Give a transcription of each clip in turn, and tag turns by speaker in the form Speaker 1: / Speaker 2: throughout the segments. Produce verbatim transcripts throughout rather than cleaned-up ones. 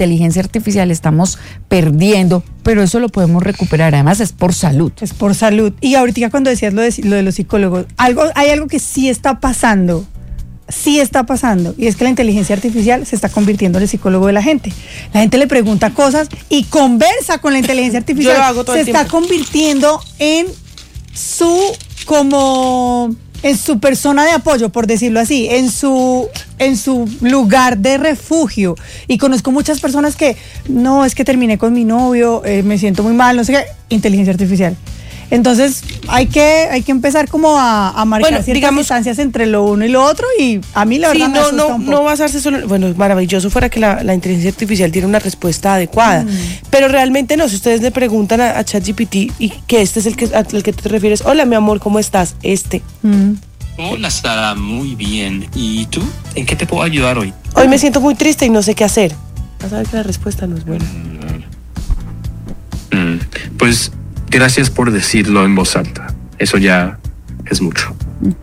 Speaker 1: inteligencia artificial estamos perdiendo, pero eso lo podemos recuperar, además es por salud.
Speaker 2: Es por salud. Y ahorita cuando decías lo de, lo de los psicólogos, algo, hay algo que sí está pasando, sí está pasando, y es que la inteligencia artificial se está convirtiendo en el psicólogo de la gente. La gente le pregunta cosas y conversa con la inteligencia artificial.
Speaker 3: Yo lo hago todo
Speaker 2: se
Speaker 3: el
Speaker 2: está
Speaker 3: tiempo.
Speaker 2: convirtiendo en su, como... en su persona de apoyo, por decirlo así, en su, en su lugar de refugio. Y conozco muchas personas que, no, es que terminé con mi novio, eh, me siento muy mal, no sé qué, inteligencia artificial. Entonces, hay que, hay que empezar como a, a marcar
Speaker 3: Bueno,
Speaker 2: ciertas
Speaker 3: digamos,
Speaker 2: distancias entre lo uno y lo otro, y a mí la verdad
Speaker 3: sí,
Speaker 2: me
Speaker 3: no,
Speaker 2: asusta
Speaker 3: no,
Speaker 2: un poco.
Speaker 3: no basarse solo, bueno, maravilloso fuera que la, la inteligencia artificial tiene una respuesta adecuada,
Speaker 2: Mm.
Speaker 3: pero realmente no, si ustedes le preguntan a, a ChatGPT y que este es el que, al que tú te refieres, hola mi amor, ¿cómo estás? Este.
Speaker 2: Mm.
Speaker 4: Hola Sara, muy bien. ¿Y tú? ¿En qué te puedo ayudar hoy?
Speaker 3: Hoy me siento muy triste y no sé qué hacer. Vas a ver que la respuesta no es buena.
Speaker 4: Mm, pues gracias por decirlo en voz alta. Eso ya es mucho.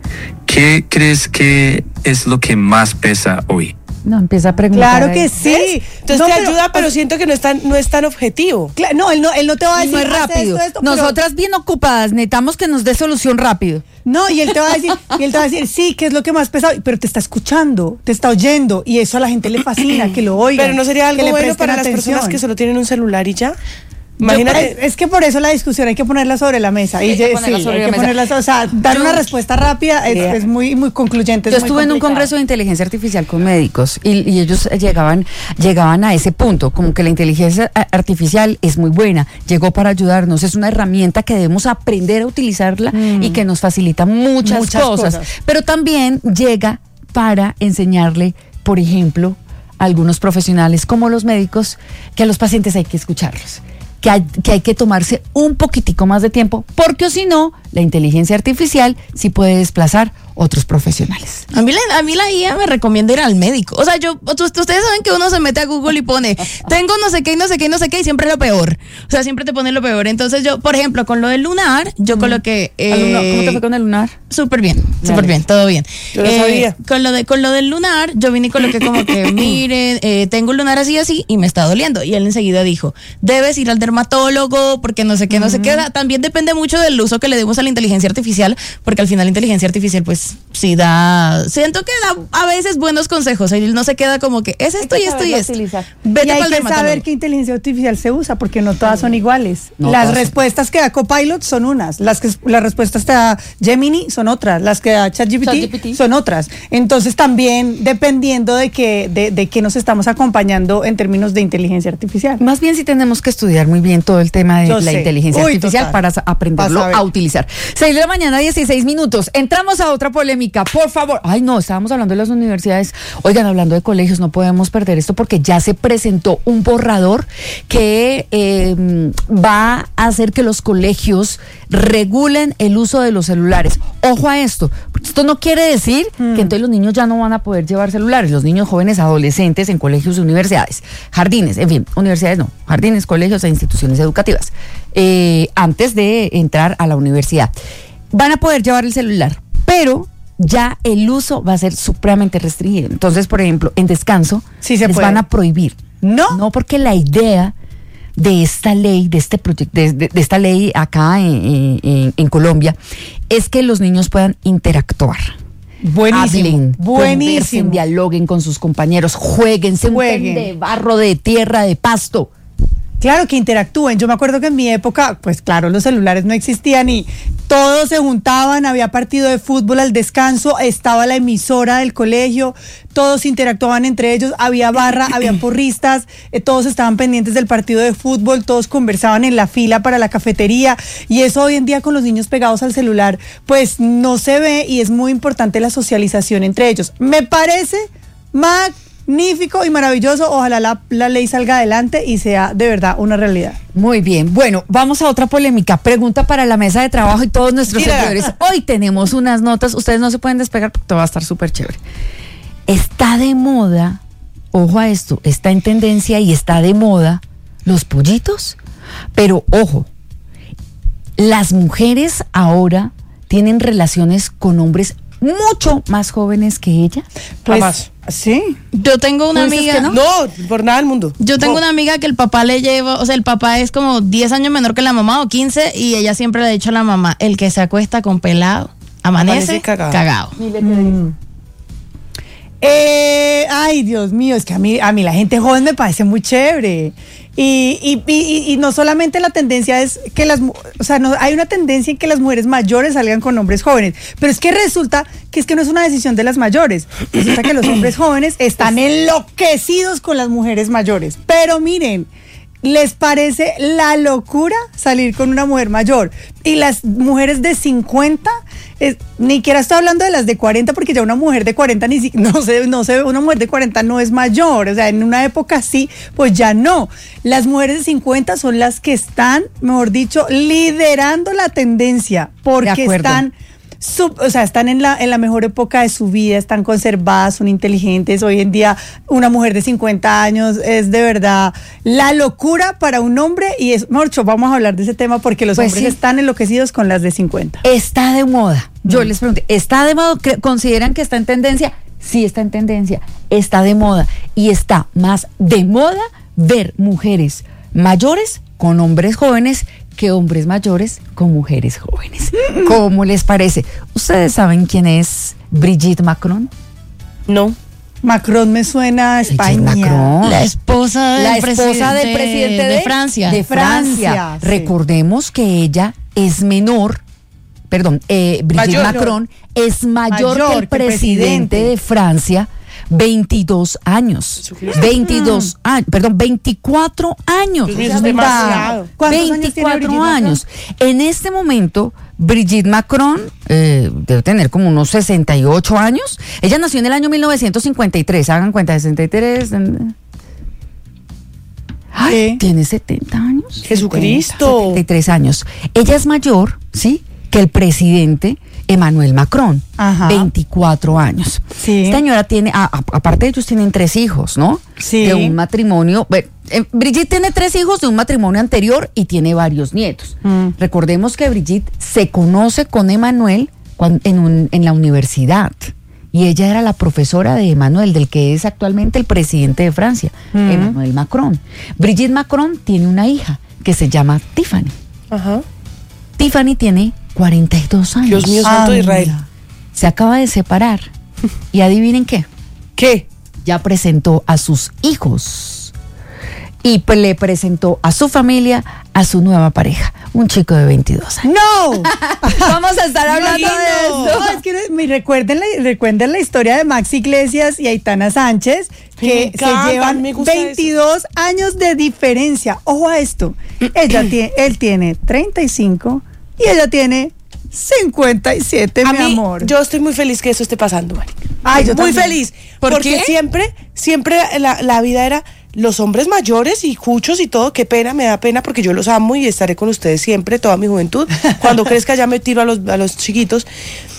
Speaker 4: ¿Qué crees que es lo que más pesa hoy?
Speaker 1: No, empieza a preguntar.
Speaker 2: Claro que
Speaker 1: ahí.
Speaker 2: sí.
Speaker 3: ¿Ves? Entonces
Speaker 2: No,
Speaker 3: te
Speaker 2: pero-
Speaker 3: ayuda, pero siento que no es tan, no es tan objetivo.
Speaker 2: Cla- No, él no, él no te va a
Speaker 1: Y
Speaker 2: decir,
Speaker 1: no es
Speaker 2: "Haz
Speaker 1: rápido.
Speaker 2: esto, esto", pero-
Speaker 1: Nosotras bien ocupadas, necesitamos que nos dé solución rápido.
Speaker 2: No, y él te va a decir, y él te va a decir, sí, que es lo que más pesado, pero te está escuchando, te está oyendo, y eso a la gente le fascina, que lo oigan.
Speaker 3: Pero no sería
Speaker 2: que
Speaker 3: algo
Speaker 2: le
Speaker 3: bueno
Speaker 2: presten
Speaker 3: para las
Speaker 2: atención.
Speaker 3: personas que solo tienen un celular y ya.
Speaker 2: Yo,
Speaker 3: Imagínate.
Speaker 2: es, es que por eso la discusión hay que ponerla sobre la mesa. Y
Speaker 1: Hay que
Speaker 2: ye-
Speaker 1: ponerla
Speaker 2: sí,
Speaker 1: sobre
Speaker 2: hay
Speaker 1: la
Speaker 2: que
Speaker 1: mesa.
Speaker 2: ponerla, o sea, dar
Speaker 1: Yo-
Speaker 2: una respuesta rápida es,
Speaker 3: Yeah.
Speaker 2: es muy, muy concluyente. es
Speaker 1: Yo
Speaker 2: muy
Speaker 1: estuve en un
Speaker 2: complicado.
Speaker 1: congreso de inteligencia artificial con médicos y, y ellos llegaban, llegaban a ese punto, como que la inteligencia a- artificial es muy buena, llegó para ayudarnos, es una herramienta que debemos aprender a utilizarla
Speaker 2: Mm.
Speaker 1: y que nos facilita muchas,
Speaker 2: Muchas
Speaker 1: cosas,
Speaker 2: cosas.
Speaker 1: pero también llega para enseñarle, por ejemplo, a algunos profesionales como los médicos, que a los pacientes hay que escucharlos. Que hay, que hay que tomarse un poquitico más de tiempo, porque si no, la inteligencia artificial sí puede desplazar otros profesionales.
Speaker 5: A mí, la, a mí la I A me recomienda ir al médico. O sea, yo, tú- ustedes saben que uno se mete a Google y pone, tengo no sé qué, y no sé qué, y no sé qué, y siempre lo peor. O sea, siempre te pone lo peor. Entonces yo, por ejemplo, con lo del lunar, yo coloqué... Eh,
Speaker 1: Alumno, ¿cómo te fue con el lunar?
Speaker 5: Súper bien,
Speaker 1: Dale.
Speaker 5: súper bien, todo bien.
Speaker 3: Yo lo sabía.
Speaker 5: Con lo, de, con lo del lunar, yo vine y coloqué como que, miren, eh, tengo un lunar así, así, y me está doliendo. Y él enseguida dijo, debes ir al dermatólogo, porque no sé qué, no sé qué. También depende mucho del uso que le demos a la inteligencia artificial, porque al final la inteligencia artificial, pues, sí da, siento que da a veces buenos consejos. Él no se queda como que, es esto
Speaker 1: Hay
Speaker 5: y
Speaker 1: que
Speaker 5: esto y
Speaker 1: saberlo
Speaker 5: esto.
Speaker 1: utilizar.
Speaker 5: Vete
Speaker 2: Y hay
Speaker 5: pa'l
Speaker 2: que
Speaker 5: dermatólogo.
Speaker 2: saber qué inteligencia artificial se usa, porque no todas son iguales.
Speaker 1: No
Speaker 2: las
Speaker 1: todas son.
Speaker 2: respuestas que da Copilot son unas, las que las respuestas que da Gemini son otras, las que da ChatGPT
Speaker 1: ChatGPT.
Speaker 2: son otras. Entonces también dependiendo de que de, de qué nos estamos acompañando en términos de inteligencia artificial.
Speaker 1: Más bien sí tenemos que estudiar muy bien todo el tema de
Speaker 2: Yo
Speaker 1: la
Speaker 2: sé.
Speaker 1: inteligencia
Speaker 2: Uy,
Speaker 1: artificial
Speaker 2: total.
Speaker 1: para sa- aprenderlo
Speaker 2: Vas a ver.
Speaker 1: a utilizar. seis de la mañana, dieciséis minutos. Entramos a otra polémica, por favor. Ay, no, estábamos hablando de las universidades. Oigan, hablando de colegios, no podemos perder esto porque ya se presentó un borrador que eh, va a hacer que los colegios regulen el uso de los celulares. Ojo a esto, porque esto no quiere decir
Speaker 2: Mm.
Speaker 1: que entonces los niños ya no van a poder llevar celulares. Los niños jóvenes, adolescentes en colegios y universidades, jardines, en fin, universidades no, jardines, colegios e instituciones educativas, eh, antes de entrar a la universidad, van a poder llevar el celular, pero ya el uso va a ser supremamente restringido. Entonces, por ejemplo, en descanso,
Speaker 2: Sí se
Speaker 1: les
Speaker 2: puede.
Speaker 1: van a prohibir.
Speaker 2: ¿No?
Speaker 1: No, porque la idea de esta ley, de este proyecto, de, de- de esta ley acá en, en- en Colombia, es que los niños puedan interactuar.
Speaker 2: Buenísimo.
Speaker 1: Hablen,
Speaker 2: Buenísimo.
Speaker 1: conversen, dialoguen con sus compañeros, jueguen, se unten
Speaker 2: Jueguen.
Speaker 1: de barro, de tierra, de pasto.
Speaker 2: Claro, que interactúen. Yo me acuerdo que en mi época, pues claro, los celulares no existían y todos se juntaban, había partido de fútbol al descanso, estaba la emisora del colegio, todos interactuaban entre ellos, había barra, había porristas, eh, todos estaban pendientes del partido de fútbol, todos conversaban en la fila para la cafetería y eso hoy en día con los niños pegados al celular, pues no se ve y es muy importante la socialización entre ellos. Me parece magnífico y maravilloso. Ojalá la, la ley salga adelante y sea de verdad una realidad.
Speaker 1: Muy bien, bueno, vamos a otra polémica. Pregunta para la mesa de trabajo y todos nuestros
Speaker 3: Tírala.
Speaker 1: seguidores. Hoy tenemos unas notas, ustedes no se pueden despegar porque todo va a estar súper chévere. Está de moda, ojo a esto, está en tendencia y está de moda los pollitos. Pero ojo, las mujeres ahora tienen relaciones con hombres mucho más jóvenes que ella?
Speaker 2: Pues,
Speaker 3: Jamás.
Speaker 2: sí.
Speaker 5: Yo tengo una
Speaker 1: ¿Tú dices
Speaker 5: amiga.
Speaker 1: que no?
Speaker 3: No, por nada del mundo.
Speaker 5: Yo tengo
Speaker 3: No.
Speaker 5: una amiga que el papá le lleva, o sea, el papá es como diez años menor que la mamá o quince y ella siempre le ha dicho a la mamá, el que se acuesta con pelado, amanece,
Speaker 3: Amanece cagado.
Speaker 5: cagado.
Speaker 2: Eh, ay, Dios mío, es que a mí, a mí la gente joven me parece muy chévere. Y, y, y, y no solamente la tendencia es que las, mu- o sea, no, hay una tendencia en que las mujeres mayores salgan con hombres jóvenes, pero es que resulta que es que no es una decisión de las mayores, resulta que los hombres jóvenes están enloquecidos con las mujeres mayores. Pero miren, les parece la locura salir con una mujer mayor. Y las mujeres de cincuenta, eh, ni siquiera estoy hablando de las de cuarenta, porque ya una mujer de cuarenta, ni si- no sé, no sé, una mujer de cuarenta no es mayor. O sea, en una época sí, pues ya no. Las mujeres de cincuenta son las que están, mejor dicho, liderando la tendencia, porque
Speaker 1: De acuerdo.
Speaker 2: están... Sub- o sea, están en la, en la mejor época de su vida, están conservadas, son inteligentes. Hoy en día una mujer de cincuenta años es de verdad la locura para un hombre y es, Morcho, vamos a hablar de ese tema porque los
Speaker 1: Pues
Speaker 2: hombres
Speaker 1: sí.
Speaker 2: están enloquecidos con las de cincuenta.
Speaker 1: Está de moda. Yo les pregunté, ¿está de moda? ¿Cre- ¿Consideran que está en tendencia? Sí, está en tendencia. Está de moda. Y está más de moda ver mujeres mayores con hombres jóvenes que hombres mayores con mujeres jóvenes. ¿Cómo les parece? ¿Ustedes saben quién es Brigitte Macron?
Speaker 3: No.
Speaker 2: Macron me suena a España.
Speaker 1: Macron.
Speaker 5: La esposa del,
Speaker 1: La esposa del presidente de,
Speaker 5: de Francia.
Speaker 1: De Francia.
Speaker 2: Francia, sí.
Speaker 1: Recordemos que ella es menor, perdón, eh, Brigitte
Speaker 3: Mayor.
Speaker 1: Macron es mayor,
Speaker 2: Mayor
Speaker 1: que el
Speaker 2: que el
Speaker 1: presidente,
Speaker 2: presidente.
Speaker 1: de Francia, veintidós años.
Speaker 3: Jesucristo.
Speaker 1: veintidós años, perdón, veinticuatro años.
Speaker 3: Dios mío,
Speaker 1: O sea,
Speaker 3: eso es demasiado.
Speaker 2: ¿Cuántos años tiene
Speaker 1: veinticuatro
Speaker 2: Brigitte Macron?
Speaker 1: años. En este momento, Brigitte Macron eh, debe tener como unos sesenta y ocho años. Ella nació en el año mil novecientos cincuenta y tres. Hagan cuenta, sesenta y tres. Ay,
Speaker 2: ¿Qué?
Speaker 1: tiene setenta años.
Speaker 3: Jesucristo.
Speaker 1: setenta y tres años. Ella es mayor, ¿sí? Que el presidente Emmanuel Macron.
Speaker 2: Ajá.
Speaker 1: veinticuatro años.
Speaker 2: Sí.
Speaker 1: Esta señora tiene, a- a- aparte de ellos, tienen tres hijos, ¿no?
Speaker 2: Sí.
Speaker 1: De un matrimonio. bueno, eh, Brigitte tiene tres hijos de un matrimonio anterior y tiene varios nietos.
Speaker 2: Mm.
Speaker 1: Recordemos que Brigitte se conoce con Emmanuel cuan- en, un- en la universidad. Y ella era la profesora de Emmanuel, del que es actualmente el presidente de Francia,
Speaker 2: Mm.
Speaker 1: Emmanuel Macron. Brigitte Macron tiene una hija que se llama Tiffany.
Speaker 3: Ajá.
Speaker 1: Tiffany tiene cuarenta y dos años.
Speaker 3: Dios mío, santo de Israel.
Speaker 2: Anda.
Speaker 1: Se acaba de separar. Y adivinen qué,
Speaker 3: ¿Qué?
Speaker 1: ya presentó a sus hijos. Y pues le presentó a su familia, a su nueva pareja, un chico de veintidós años.
Speaker 2: ¡No!
Speaker 1: Vamos a estar hablando de
Speaker 3: No.
Speaker 1: esto.
Speaker 2: No, es que me recuerden la, recuerden la historia de Max Iglesias y Aitana Sánchez,
Speaker 3: Me
Speaker 2: que
Speaker 3: encanta,
Speaker 2: se llevan
Speaker 3: me gusta
Speaker 2: veintidós años de diferencia. Ojo a esto. Ella tiene, él tiene treinta y cinco y ella tiene cincuenta y siete,
Speaker 3: A
Speaker 2: mi
Speaker 3: mí,
Speaker 2: amor.
Speaker 3: yo estoy muy feliz que eso esté pasando, marica.
Speaker 2: Ay, yo
Speaker 3: muy
Speaker 2: también.
Speaker 3: feliz.
Speaker 5: ¿Por
Speaker 3: porque
Speaker 5: qué?
Speaker 3: siempre, siempre la, la vida era los hombres mayores y cuchos y todo. Qué pena, me da pena porque yo los amo y estaré con ustedes siempre, toda mi juventud. Cuando crezca ya me tiro a los, a los chiquitos.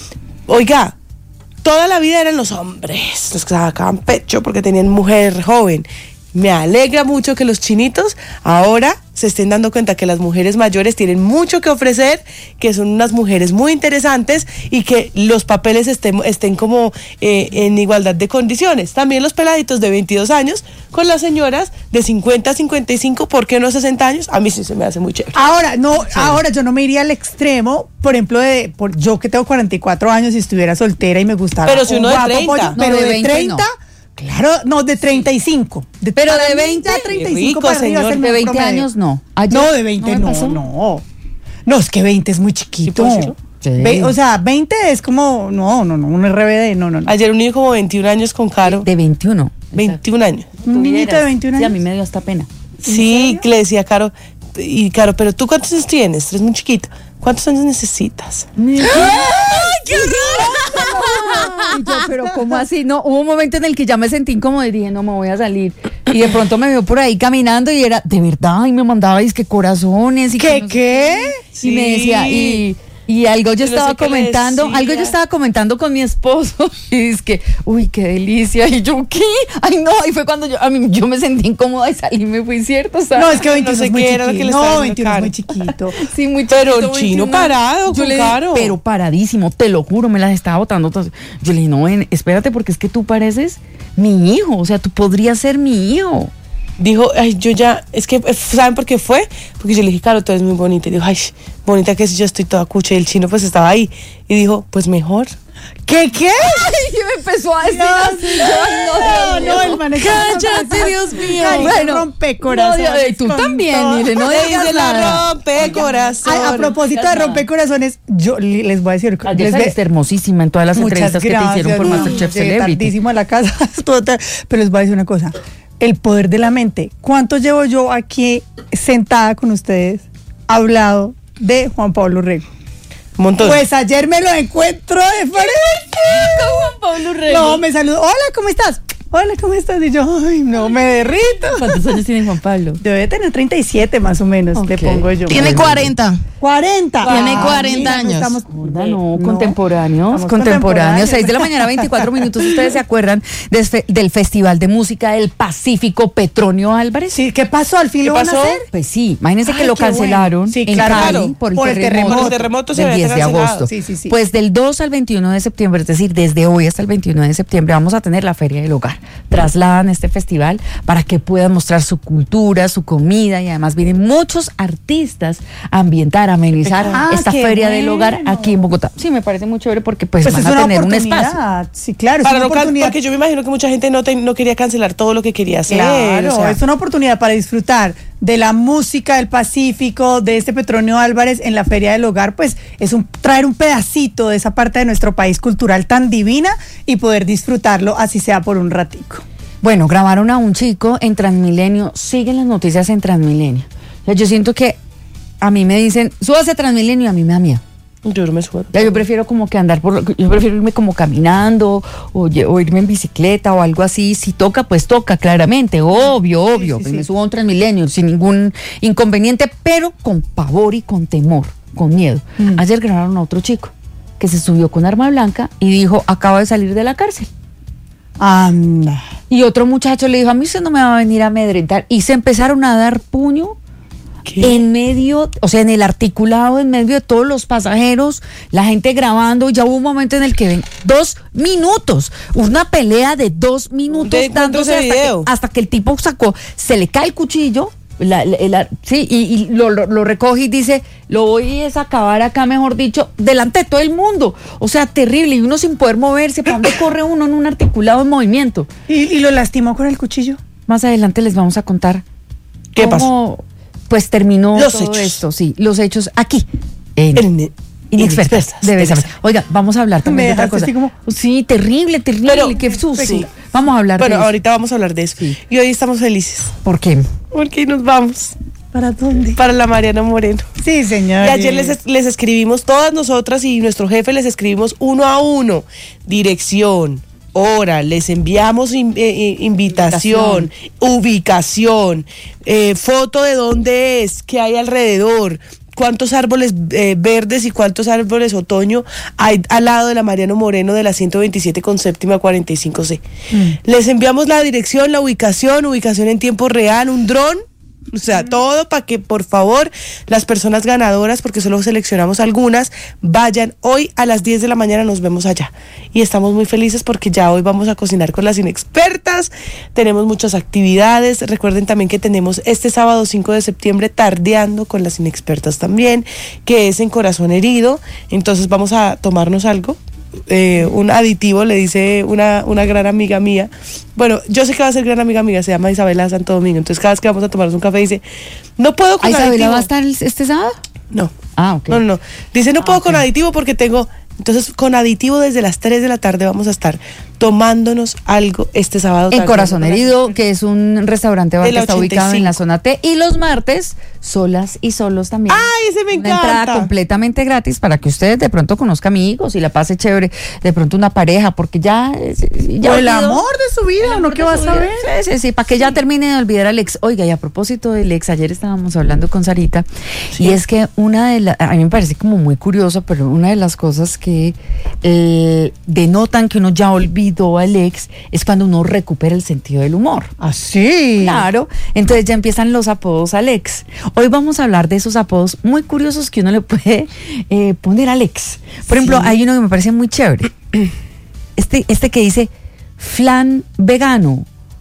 Speaker 3: Oiga, toda la vida eran los hombres los que sacaban pecho porque tenían mujer joven. Me alegra mucho que los chinitos ahora se estén dando cuenta que las mujeres mayores tienen mucho que ofrecer, que son unas mujeres muy interesantes y que los papeles estén, estén como eh, en igualdad de condiciones. También los peladitos de veintidós años con las señoras de cincuenta, cincuenta y cinco, ¿por qué no sesenta años? A mí sí se me hace muy chévere.
Speaker 2: Ahora, no, ahora yo no me iría al extremo, por ejemplo, de por, yo que tengo cuarenta y cuatro años y estuviera soltera y me gustara.
Speaker 3: Pero si
Speaker 2: un
Speaker 3: uno de
Speaker 2: guapo
Speaker 3: treinta.
Speaker 2: pollo,
Speaker 1: No,
Speaker 2: pero
Speaker 1: de
Speaker 2: de,
Speaker 1: veinte
Speaker 2: treinta, claro, no, de treinta y cinco. De,
Speaker 1: Pero
Speaker 2: para
Speaker 1: de
Speaker 2: mí
Speaker 1: veinte,
Speaker 2: ya treinta y cinco
Speaker 3: rico,
Speaker 2: para arriba es
Speaker 3: señor.
Speaker 2: el
Speaker 1: De
Speaker 2: mejor
Speaker 1: veinte
Speaker 2: promedio.
Speaker 1: años no. Ayer
Speaker 2: No, de veinte
Speaker 1: me
Speaker 2: no,
Speaker 1: pasó.
Speaker 2: no. No, es que veinte es muy chiquito.
Speaker 3: ¿Sí puedo decirlo?
Speaker 1: Sí.
Speaker 2: Ve- o sea, veinte es como, no, no, no, un R B D, no, no, no.
Speaker 3: Ayer un niño como veintiún años con Caro.
Speaker 1: De veintiuno.
Speaker 3: veintiún años.
Speaker 2: Un niñito de veintiún
Speaker 1: Sí, a
Speaker 2: años.
Speaker 1: mí me dio hasta pena.
Speaker 3: Sí, que le decía a Caro, y Caro, pero tú cuántos años tienes, tú eres muy chiquito, ¿cuántos años necesitas?
Speaker 1: Y yo, pero ¿cómo así? No, hubo un momento en el que ya me sentí incómoda y dije, no, me voy a salir. Y de pronto me vio por ahí caminando y era, de verdad, y me mandaba, que corazones. Y
Speaker 2: ¿Qué,
Speaker 1: que no sé
Speaker 2: qué?
Speaker 1: Y me decía, y, Y algo yo
Speaker 3: Yo no
Speaker 1: estaba
Speaker 3: sé qué le
Speaker 1: comentando,
Speaker 3: decía.
Speaker 1: algo yo estaba comentando con mi esposo y es que, uy, qué delicia. Y yo, ¿qué? Ay, no, y fue cuando yo, a mí, yo me sentí incómoda y salí, me fui, ¿cierto? O sea,
Speaker 2: No, es que veintiuno
Speaker 3: sé
Speaker 2: es muy
Speaker 3: qué era lo que
Speaker 2: chiquito.
Speaker 3: le estaba
Speaker 2: No,
Speaker 3: dando
Speaker 2: veintiuno es
Speaker 3: Caro.
Speaker 2: muy chiquito.
Speaker 1: sí, muy
Speaker 3: Pero
Speaker 1: chiquito,
Speaker 3: el chino
Speaker 1: veintiuno.
Speaker 3: parado,
Speaker 1: Yo
Speaker 3: con
Speaker 1: le-
Speaker 3: Caro.
Speaker 1: Pero paradísimo, te lo juro, me las estaba botando todas. Yo le dije, no, ven, espérate, porque es que tú pareces mi hijo, o sea, tú podrías ser mi hijo.
Speaker 3: Dijo, ay, yo ya, es que, ¿saben por qué fue? Porque yo le dije, Caro, tú eres muy bonita. Y dijo, ay, bonita que si yo estoy toda cucha. Y el chino pues estaba ahí. Y dijo, pues mejor.
Speaker 2: ¿Qué, qué?
Speaker 1: Y me empezó a decir así, yo, ay,
Speaker 2: No,
Speaker 1: Dios
Speaker 2: no,
Speaker 1: mío.
Speaker 2: el man es-
Speaker 5: Cállate, Dios mío.
Speaker 2: Carita
Speaker 1: Bueno,
Speaker 2: rompecorazones.
Speaker 1: no, y tú
Speaker 2: con
Speaker 1: también,
Speaker 2: todo.
Speaker 1: mire, no
Speaker 3: Le
Speaker 1: digas
Speaker 3: dice
Speaker 1: nada.
Speaker 3: la rompe corazón.
Speaker 2: Ay, a propósito de rompecorazones, yo li- les voy a decir.
Speaker 1: Ayer
Speaker 2: les ve-
Speaker 1: saliste hermosísima en todas las entrevistas que te hicieron por
Speaker 2: no,
Speaker 1: Masterchef
Speaker 2: llegué
Speaker 1: Celebrity.
Speaker 2: tardísimo a la casa, estuvo tar- pero les voy a decir una cosa. El poder de la mente. ¿Cuánto llevo yo aquí sentada con ustedes hablado de Juan Pablo Rego?
Speaker 3: Un montón.
Speaker 2: Pues ayer me lo encuentro de frente.
Speaker 1: Juan Pablo Rego.
Speaker 2: No, me saludó. Hola, ¿cómo estás? Hola, ¿cómo estás? Y yo, ay, no, me derrito.
Speaker 1: ¿Cuántos años tiene Juan Pablo?
Speaker 2: Debe tener treinta y siete más o menos,
Speaker 1: Ok.
Speaker 2: le pongo yo.
Speaker 5: Tiene cuarenta.
Speaker 2: cuarenta.
Speaker 5: Tiene
Speaker 2: Ah,
Speaker 5: cuarenta
Speaker 2: mira,
Speaker 5: años.
Speaker 2: estamos-
Speaker 1: Gorda, no,
Speaker 2: No,
Speaker 1: contemporáneos,
Speaker 2: estamos
Speaker 1: contemporáneos. seis de la mañana, veinticuatro minutos. ¿Ustedes se acuerdan de este- del Festival de Música del Pacífico Petronio Álvarez?
Speaker 2: Sí, ¿qué pasó? ¿Al fin
Speaker 3: ¿Qué
Speaker 2: lo van a
Speaker 3: pasó?
Speaker 2: hacer?
Speaker 1: Pues sí, imagínense que
Speaker 2: Ay,
Speaker 1: lo
Speaker 2: qué bueno.
Speaker 1: cancelaron
Speaker 2: Sí,
Speaker 1: en
Speaker 2: claro,
Speaker 1: Cali
Speaker 2: claro.
Speaker 1: por el
Speaker 2: Por el
Speaker 1: terremoto,
Speaker 2: terremoto.
Speaker 3: Por el terremoto se
Speaker 1: del
Speaker 3: había
Speaker 1: diez de
Speaker 3: cancelado.
Speaker 1: agosto.
Speaker 2: Sí, sí, sí.
Speaker 1: Pues del dos al veintiuno de septiembre, es decir, desde hoy hasta el veintiuno de septiembre, vamos a tener la Feria del Hogar. Trasladan este festival para que puedan mostrar su cultura, su comida y además vienen muchos artistas a ambientar, a amenizar
Speaker 2: Ah,
Speaker 1: esta
Speaker 2: qué
Speaker 1: Feria del Hogar
Speaker 2: bueno.
Speaker 1: aquí en Bogotá. Sí, me parece muy chévere porque pues,
Speaker 2: Pues
Speaker 1: van
Speaker 2: es
Speaker 1: a
Speaker 2: una
Speaker 1: tener un
Speaker 2: oportunidad.
Speaker 1: espacio.
Speaker 2: Sí, claro, es
Speaker 3: Para
Speaker 2: una
Speaker 3: no can-
Speaker 2: oportunidad.
Speaker 3: porque yo me imagino que mucha gente no, te- no quería cancelar todo lo que quería hacer.
Speaker 2: Claro,
Speaker 3: o sea,
Speaker 2: es una oportunidad para disfrutar de la música del Pacífico, de este Petronio Álvarez en la Feria del Hogar, pues es un traer un pedacito de esa parte de nuestro país cultural tan divina y poder disfrutarlo así sea por un ratico.
Speaker 1: Bueno, grabaron a un chico en Transmilenio, siguen las noticias en Transmilenio. O sea, yo siento que a mí me dicen, súbase a Transmilenio y a mí me da miedo.
Speaker 3: yo no me subo.
Speaker 1: Ya, yo prefiero como que andar por, yo prefiero irme como caminando o, lle- o irme en bicicleta o algo así. Si toca, pues toca, claramente, obvio, obvio.
Speaker 2: sí,
Speaker 1: Pues
Speaker 2: sí.
Speaker 1: me subo a un Transmilenio sin ningún inconveniente, pero con pavor y con temor, con miedo.
Speaker 2: Mm.
Speaker 1: Ayer grabaron a otro chico que se subió con arma blanca y dijo, acaba de salir de la cárcel.
Speaker 2: Anda.
Speaker 1: Y otro muchacho le dijo, a mí usted no me va a venir a amedrentar. Y se empezaron a dar puño
Speaker 3: ¿Qué?
Speaker 1: en medio, o sea, en el articulado, en medio de todos los pasajeros, la gente grabando. Ya hubo un momento en el que ven dos minutos, una pelea de dos minutos
Speaker 3: ¿Dónde encuentro
Speaker 1: dándose
Speaker 3: ese
Speaker 1: hasta que,
Speaker 3: video?
Speaker 1: hasta que el tipo sacó, se le cae el cuchillo. La, la- la- sí, y, y lo, lo, lo recoge y dice, lo voy a acabar acá, mejor dicho, delante de todo el mundo. O sea, terrible, y uno sin poder moverse. ¿Para dónde corre uno en un articulado en movimiento?
Speaker 2: ¿Y, y lo lastimó con el cuchillo?
Speaker 1: Más adelante les vamos a contar
Speaker 3: ¿Qué
Speaker 1: cómo, pues terminó
Speaker 3: Los
Speaker 1: todo
Speaker 3: hechos.
Speaker 1: esto, sí, los hechos aquí en
Speaker 3: En-
Speaker 1: Inexpertas.
Speaker 3: Inexpertas,
Speaker 1: Debe
Speaker 3: debe
Speaker 1: saber.
Speaker 3: saber.
Speaker 1: Oiga, vamos a hablar también
Speaker 2: Me
Speaker 1: de otra
Speaker 2: dejaste
Speaker 1: cosa.
Speaker 2: así como-
Speaker 1: Sí, terrible, terrible,
Speaker 3: Pero-
Speaker 1: qué susto.
Speaker 3: sí.
Speaker 1: Vamos a hablar
Speaker 3: Bueno,
Speaker 1: de eso.
Speaker 3: ahorita vamos a hablar de eso.
Speaker 1: Sí.
Speaker 3: Y hoy estamos felices.
Speaker 1: ¿Por qué?
Speaker 3: Porque nos vamos
Speaker 2: ¿Para dónde?
Speaker 3: para la Mariana Moreno.
Speaker 2: Sí, señor.
Speaker 3: Y ayer les, es- les escribimos, todas nosotras y nuestro jefe les escribimos uno a uno, dirección, hora, les enviamos in- eh, eh, invitación, ubicación, eh, foto de dónde es, qué hay alrededor, cuántos árboles eh, verdes y cuántos árboles otoño hay al lado de la Mariano Moreno de la ciento veintisiete con séptima cuarenta y cinco C. Les enviamos la dirección, la ubicación, ubicación en tiempo real, un dron. O sea, todo para que por favor las personas ganadoras, porque solo seleccionamos algunas, vayan hoy a las diez de la mañana, nos vemos allá. Y estamos muy felices porque ya hoy vamos a cocinar con las inexpertas, tenemos muchas actividades, recuerden también que tenemos este sábado cinco de septiembre tardeando con las inexpertas también, que es en Corazón Herido, entonces vamos a tomarnos algo. Eh, un aditivo, le dice una, una gran amiga mía. Bueno, yo sé que va a ser gran amiga mía, se llama Isabela Santo Domingo. Entonces, cada vez que vamos a tomarnos un café, dice: No puedo con
Speaker 1: ¿Ah, Isabela
Speaker 3: aditivo.
Speaker 1: va a estar el- este sábado?
Speaker 3: No.
Speaker 1: Ah, ok.
Speaker 3: No, no, no. Dice: No puedo
Speaker 1: ok.
Speaker 3: con aditivo porque tengo. Entonces, con aditivo desde las tres de la tarde vamos a estar tomándonos algo este sábado.
Speaker 1: En
Speaker 3: tarde.
Speaker 1: Corazón Herido, que es un restaurante bar
Speaker 3: De
Speaker 1: que
Speaker 3: la
Speaker 1: está ubicado en la
Speaker 3: ochenta y cinco.
Speaker 1: zona T. Y los martes, solas y solos también.
Speaker 3: ¡Ay, ese me
Speaker 1: Una entrada
Speaker 3: encanta!
Speaker 1: completamente gratis para que usted de pronto conozca amigos y la pase chévere. De pronto una pareja, porque ya... ya
Speaker 2: O el
Speaker 1: olvidó.
Speaker 2: amor de su vida, ¿no? ¿Qué vas a ver?
Speaker 1: Sí, sí, sí, para que ya termine de olvidar al ex. Oiga, y a propósito del ex, ayer estábamos hablando con Sarita, y es que una de las, a mí me parece como muy curioso, pero una de las cosas que eh, denotan que uno ya olvidó al ex es cuando uno recupera el sentido del humor.
Speaker 2: Así.
Speaker 1: Claro, entonces ya empiezan los apodos al ex. Hoy vamos a hablar de esos apodos muy curiosos que uno le puede eh, poner al ex. Por ejemplo, hay uno que me parece muy chévere. Este, este que dice flan vegano,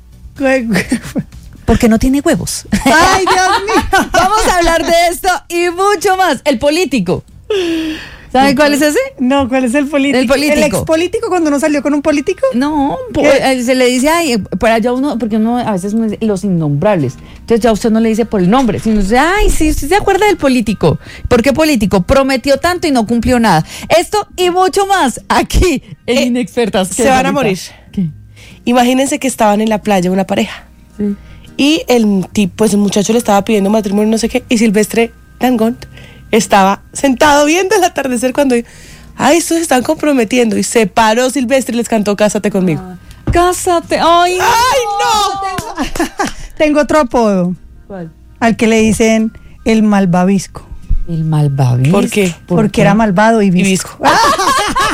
Speaker 1: porque no tiene huevos.
Speaker 2: Ay, Dios mío.
Speaker 1: Vamos a hablar de esto y mucho más. El político. ¿Sabe cuál es ese?
Speaker 2: No, ¿cuál es el político?
Speaker 1: El político.
Speaker 2: ¿El ex político cuando uno salió con un político?
Speaker 1: No, po-
Speaker 2: ¿Qué?
Speaker 1: eh, se le dice, ay, eh, para allá uno, porque uno a veces uno dice los innombrables. Entonces ya usted no le dice por el nombre, sino dice, ay, sí, sí se acuerda del político. ¿Por qué político? Prometió tanto y no cumplió nada. Esto y mucho más aquí en
Speaker 3: Eh,
Speaker 1: Inexpertas. ¿Qué,
Speaker 3: se van a
Speaker 1: Sarita?
Speaker 3: morir.
Speaker 1: ¿Qué?
Speaker 3: Imagínense que estaban en la playa una pareja.
Speaker 1: Sí.
Speaker 3: Y el tipo, pues el muchacho le estaba pidiendo matrimonio, no sé qué, y Silvestre Dangond estaba sentado viendo el atardecer cuando, ay, estos se están comprometiendo, y se paró Silvestre y les cantó Cásate conmigo.
Speaker 1: Cásate. Ay, no.
Speaker 3: ¡Ay, no!
Speaker 2: Tengo otro apodo,
Speaker 1: ¿Cuál?
Speaker 2: al que le dicen el malvavisco.
Speaker 1: El malvavisco.
Speaker 3: ¿Por qué?
Speaker 1: ¿Por
Speaker 2: Porque
Speaker 1: qué?
Speaker 2: era malvado y
Speaker 3: Y
Speaker 2: visco.
Speaker 3: visco.